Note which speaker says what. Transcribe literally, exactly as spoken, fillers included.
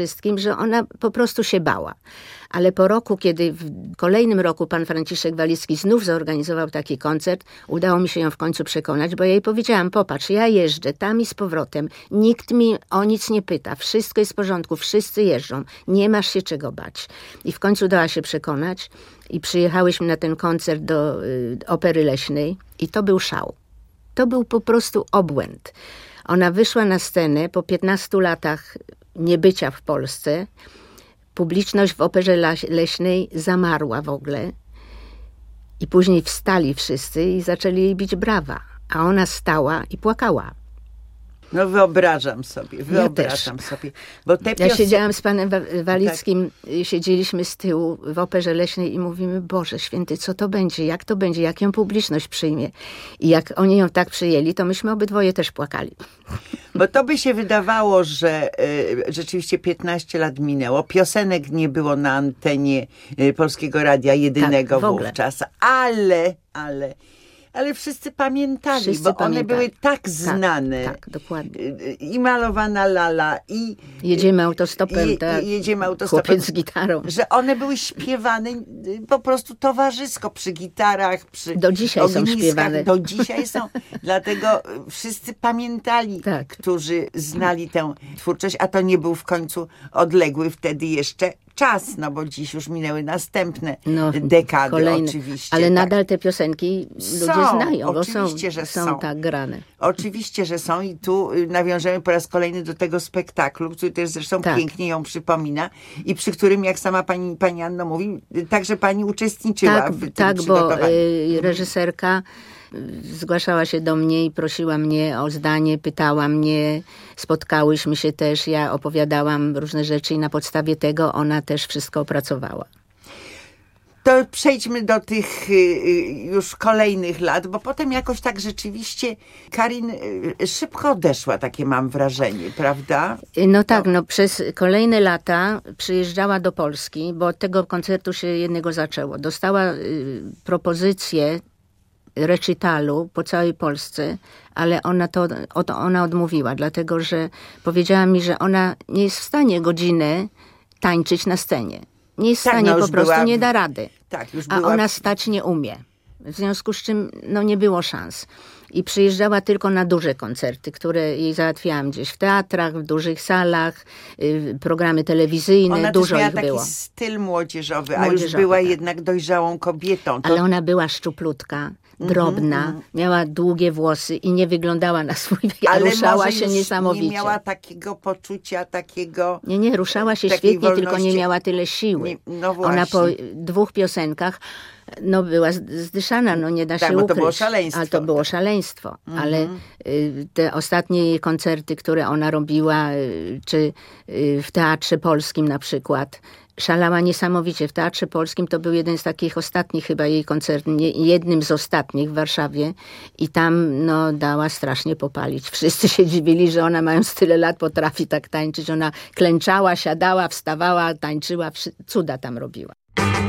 Speaker 1: wszystkim, że ona po prostu się bała. Ale po roku, kiedy w kolejnym roku pan Franciszek Walicki znów zorganizował taki koncert, udało mi się ją w końcu przekonać, bo ja jej powiedziałam, popatrz, ja jeżdżę tam i z powrotem, nikt mi o nic nie pyta, wszystko jest w porządku, wszyscy jeżdżą, nie masz się czego bać. I w końcu dała się przekonać i przyjechałyśmy na ten koncert do y, Opery Leśnej i to był szał. To był po prostu obłęd. Ona wyszła na scenę po piętnastu latach niebycia w Polsce. Publiczność w Operze Leśnej zamarła w ogóle i później wstali wszyscy i zaczęli jej bić brawa, a ona stała i płakała.
Speaker 2: No wyobrażam sobie, wyobrażam
Speaker 1: ja
Speaker 2: sobie. Bo te
Speaker 1: ja
Speaker 2: pios...
Speaker 1: siedziałam z panem Walickim, tak. Siedzieliśmy z tyłu w Operze Leśnej i mówimy, Boże Święty, co to będzie, jak to będzie, jak ją publiczność przyjmie. I jak oni ją tak przyjęli, to myśmy obydwoje też płakali.
Speaker 2: Bo to by się wydawało, że y, rzeczywiście piętnaście lat minęło, piosenek nie było na antenie y, Polskiego Radia jedynego
Speaker 1: tak,
Speaker 2: wówczas, ale, ale... Ale wszyscy pamiętali,
Speaker 1: wszyscy
Speaker 2: bo
Speaker 1: pamiętali.
Speaker 2: One były tak znane.
Speaker 1: Tak, tak, dokładnie.
Speaker 2: I Malowana lala, i...
Speaker 1: Jedziemy autostopem,
Speaker 2: i,
Speaker 1: tak.
Speaker 2: I jedziemy autostopem.
Speaker 1: Chłopiec z gitarą.
Speaker 2: Że one były śpiewane po prostu towarzysko, przy gitarach, przy
Speaker 1: Do dzisiaj są śpiewane.
Speaker 2: Do dzisiaj są. Dlatego wszyscy pamiętali,
Speaker 1: tak.
Speaker 2: którzy znali tę twórczość, a to nie był w końcu odległy wtedy jeszcze czas, no bo dziś już minęły następne
Speaker 1: no,
Speaker 2: dekady
Speaker 1: kolejne.
Speaker 2: oczywiście.
Speaker 1: Ale
Speaker 2: tak.
Speaker 1: nadal te piosenki ludzie
Speaker 2: są,
Speaker 1: znają, bo są,
Speaker 2: że
Speaker 1: są,
Speaker 2: są
Speaker 1: tak grane.
Speaker 2: Oczywiście, że są i tu nawiążemy po raz kolejny do tego spektaklu, który też zresztą
Speaker 1: tak.
Speaker 2: pięknie ją przypomina i przy którym, jak sama pani, pani Anno mówi, także pani uczestniczyła
Speaker 1: tak,
Speaker 2: w tym
Speaker 1: tak, bo y,
Speaker 2: mhm.
Speaker 1: reżyserka zgłaszała się do mnie i prosiła mnie o zdanie, pytała mnie, spotkałyśmy się też, ja opowiadałam różne rzeczy i na podstawie tego ona też wszystko opracowała.
Speaker 2: To przejdźmy do tych już kolejnych lat, bo potem jakoś tak rzeczywiście Karin szybko odeszła, takie mam wrażenie, prawda?
Speaker 1: No tak, no przez kolejne lata przyjeżdżała do Polski, bo od tego koncertu się jednego zaczęło. Dostała y, propozycję recitalu po całej Polsce, ale ona to ona odmówiła, dlatego że powiedziała mi, że ona nie jest w stanie godzinę tańczyć na scenie. Nie jest w
Speaker 2: tak,
Speaker 1: stanie,
Speaker 2: no
Speaker 1: po prostu
Speaker 2: była...
Speaker 1: nie da rady.
Speaker 2: Tak, już
Speaker 1: a
Speaker 2: była...
Speaker 1: ona stać nie umie. W związku z czym no, nie było szans. I przyjeżdżała tylko na duże koncerty, które jej załatwiałam gdzieś w teatrach, w dużych salach, y, programy telewizyjne,
Speaker 2: ona
Speaker 1: dużo
Speaker 2: też miała
Speaker 1: ich
Speaker 2: taki
Speaker 1: było.
Speaker 2: styl młodzieżowy,
Speaker 1: młodzieżowy,
Speaker 2: a już była
Speaker 1: tak.
Speaker 2: jednak dojrzałą kobietą. To...
Speaker 1: Ale ona była szczuplutka, drobna, mm-hmm. miała długie włosy i nie wyglądała na swój wiek, a ruszała się niesamowicie.
Speaker 2: Nie miała takiego poczucia, takiego...
Speaker 1: Nie, nie, ruszała się świetnie, wolności. Tylko nie miała tyle siły. Nie,
Speaker 2: no
Speaker 1: ona po dwóch piosenkach no była zdyszana, no nie da
Speaker 2: tak,
Speaker 1: się
Speaker 2: bo
Speaker 1: ukryć.
Speaker 2: To było szaleństwo.
Speaker 1: Ale to było szaleństwo. Mm-hmm. Ale y, te ostatnie jej koncerty, które ona robiła, y, czy y, w Teatrze Polskim na przykład, szalała niesamowicie. W Teatrze Polskim to był jeden z takich ostatnich chyba jej koncertów, jednym z ostatnich w Warszawie i tam no dała strasznie popalić. Wszyscy się dziwili, że ona mając tyle lat potrafi tak tańczyć. Ona klęczała, siadała, wstawała, tańczyła, cuda tam robiła.